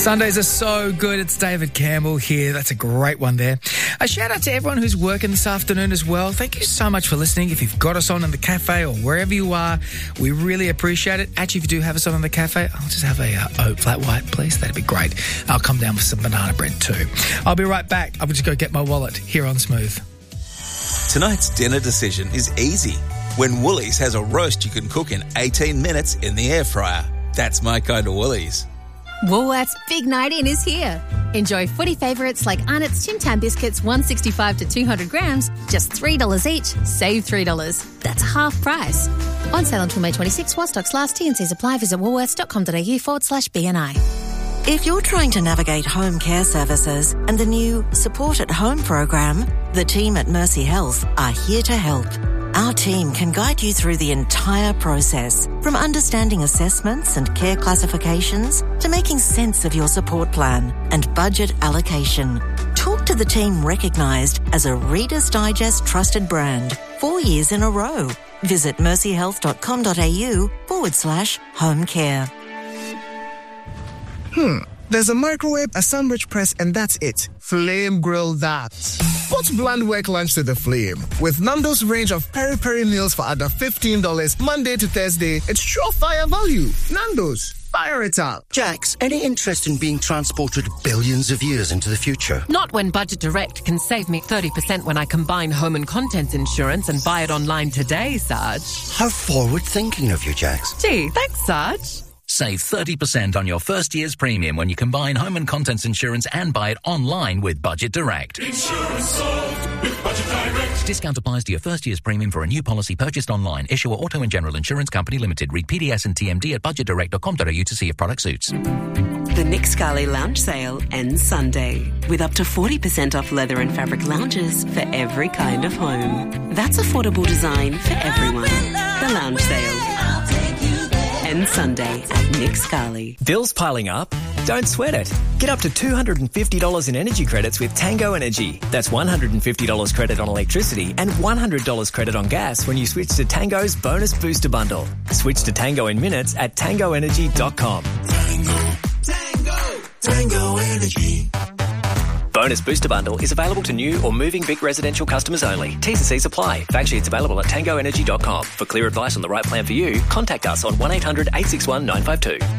Sundays are so good. It's David Campbell here. That's a great one there. A shout out to everyone who's working this afternoon as well. Thank you so much for listening. If you've got us on in the cafe or wherever you are, we really appreciate it. Actually, if you do have us on in the cafe, I'll just have a oat flat white, please. That'd be great. I'll come down with some banana bread too. I'll be right back. I'll just go get my wallet here on Smooth. Tonight's dinner decision is easy. When Woolies has a roast you can cook in 18 minutes in the air fryer. That's my kind of Woolies. Woolworths Big Night In is here. Enjoy footy favourites like Arnott's Tim Tam biscuits, 165 to 200 grams, just $3 each. Save $3. That's half price. On sale until May 26 while stocks last. T&Cs apply. Visit woolworths.com.au/BNI. If you're trying to navigate home care services and the new Support at Home program, the team at Mercy Health are here to help. Our team can guide you through the entire process, from understanding assessments and care classifications to making sense of your support plan and budget allocation. Talk to the team recognised as a Reader's Digest trusted brand 4 years in a row. Visit mercyhealth.com.au/home care. There's a microwave, a sandwich press, and that's it. Flame Grill that. Put bland work lunch to the flame. With Nando's range of peri-peri meals for under $15 Monday to Thursday, it's surefire value. Nando's, fire it up. Jax, any interest in being transported billions of years into the future? Not when Budget Direct can save me 30% when I combine home and contents insurance and buy it online today, Sarge. How forward-thinking of you, Jax. Gee, thanks, Sarge. Save 30% on your first year's premium when you combine home and contents insurance and buy it online with Budget Direct. Insurance solved with Budget Direct. Discount applies to your first year's premium for a new policy purchased online. Issuer Auto and General Insurance Company Limited. Read PDS and TMD at budgetdirect.com.au to see if product suits. The Nick Scali Lounge Sale ends Sunday with up to 40% off leather and fabric lounges for every kind of home. That's affordable design for everyone. The Lounge Sale ends Sunday at Nick Scali. Bills piling up? Don't sweat it. Get up to $250 in energy credits with Tango Energy. That's $150 credit on electricity and $100 credit on gas when you switch to Tango's Bonus Booster Bundle. Switch to Tango in minutes at tangoenergy.com. Tango Energy. Bonus Booster Bundle is available to new or moving big residential customers only. T's and C's apply. Fact sheets available at tangoenergy.com. For clear advice on the right plan for you, contact us on 1800 861 952.